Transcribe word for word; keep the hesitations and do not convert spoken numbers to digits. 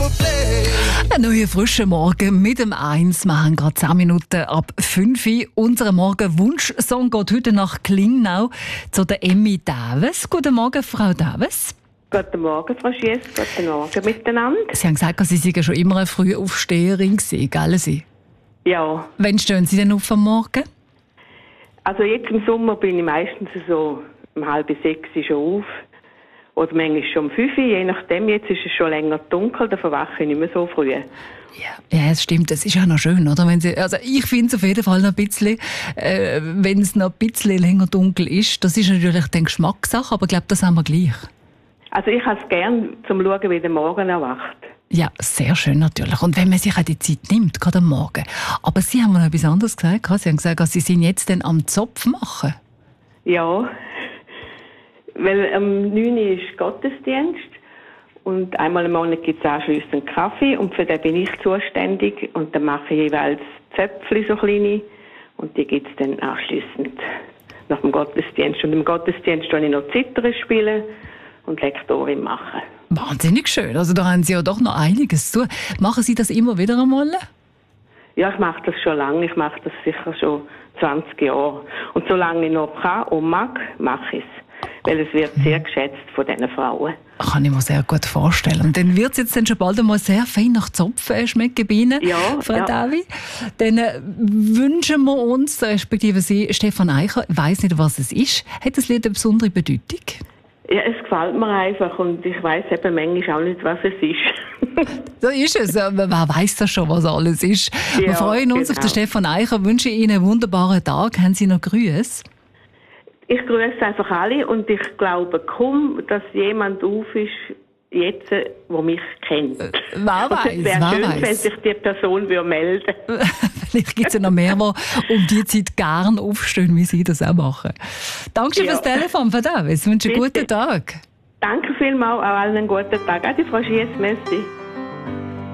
Ein neuer frischer Morgen mit dem eins. Wir haben gerade zehn Minuten ab fünf Uhr. Unser Morgen-Wunsch-Song geht heute nach Klingnau zu der Emmy Daves. Guten Morgen, Frau Daves. Guten Morgen, Frau Schiess. Guten Morgen miteinander. Sie haben gesagt, Sie seien schon immer eine frühe Aufsteherin gewesen, gell Sie? Ja. Wann stehen Sie denn auf am Morgen? Also jetzt im Sommer bin ich meistens so um halb sechs schon auf. Oder manchmal schon um fünf Uhr, je nachdem. Jetzt ist es schon länger dunkel, da verwache ich nicht mehr so früh. Ja, ja, es stimmt. Das ist ja noch schön, oder? Wenn Sie, also ich finde es auf jeden Fall noch ein bisschen, äh, wenn es noch ein bisschen länger dunkel ist. Das ist natürlich die Geschmackssache, aber ich glaube, das haben wir gleich. Also ich habe es gerne, zum zu schauen, wie der Morgen erwacht. Ja, sehr schön natürlich. Und wenn man sich auch die Zeit nimmt, gerade am Morgen. Aber Sie haben mir noch etwas anderes gesagt. Sie haben gesagt, Sie sind jetzt dann am Zopf machen. Ja, weil am neun Uhr ist Gottesdienst und einmal im Monat gibt es anschliessend Kaffee und für den bin ich zuständig und dann mache ich jeweils Zöpfchen, so kleine, und die gibt es dann anschliessend nach dem Gottesdienst. Und im Gottesdienst spiele ich noch Zither spielen und Lektorin machen. Wahnsinnig schön. Also da haben Sie ja doch noch einiges zu. Machen Sie das immer wieder einmal? Ja, ich mache das schon lange. Ich mache das sicher schon zwanzig Jahre. Und solange ich noch kann und mag, mache ich es. Weil es wird sehr geschätzt von diesen Frauen. Kann ich mir sehr gut vorstellen. Und dann wird es jetzt dann schon bald einmal sehr fein nach Zopf schmecken bei Ihnen, ja, Frau ja. Davi. Dann äh, wünschen wir uns, respektive Sie, Stefan Eicher, ich weiss nicht, was es ist. Hat das Lied eine besondere Bedeutung? Ja, es gefällt mir einfach und ich weiss eben manchmal auch nicht, was es ist. So ist es. Wer weiss das schon, was alles ist? Ja, wir freuen uns genau auf den Stefan Eicher, wünschen Ihnen einen wunderbaren Tag. Haben Sie noch Grüße? Ich grüße einfach alle und ich glaube kaum, dass jemand auf ist, jetzt, der mich kennt. Äh, wer weiß, es wäre schön, weiss. wenn sich die Person melden würde. Vielleicht gibt es ja noch mehr, die um diese Zeit gerne aufstehen, wie Sie das auch machen. Dankeschön ja. fürs Telefon, Frau Davis. Ich wünsche einen guten Tag. Danke vielmals, auch allen einen guten Tag. Adi, Frau Schiess, merci.